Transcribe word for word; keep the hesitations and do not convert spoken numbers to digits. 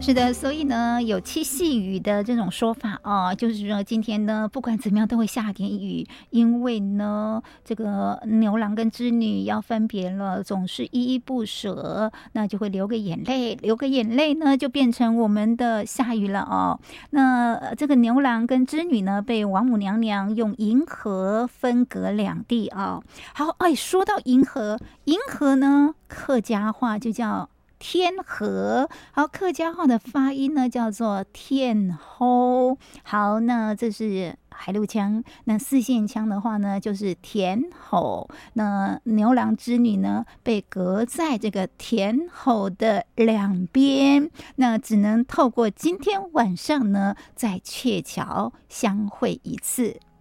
是的，所以呢，有七夕雨的这种说法啊，就是说今天呢，不管怎么样都会下点雨，因为呢，这个牛郎跟织女要分别了，总是依依不舍，那就会流个眼泪，流个眼泪呢，就变成我们的下雨了哦。那这个牛郎跟织女呢，被王母娘娘用银河分隔两地啊。好，哎，说到银河，银河呢，客家话就叫天河，好，客家话的发音呢叫做天后。好，那这是海陆腔，那四线腔的话呢就是田吼。那牛郎织女呢被隔在这个田吼的两边，那只能透过今天晚上呢在鹊桥相会一次。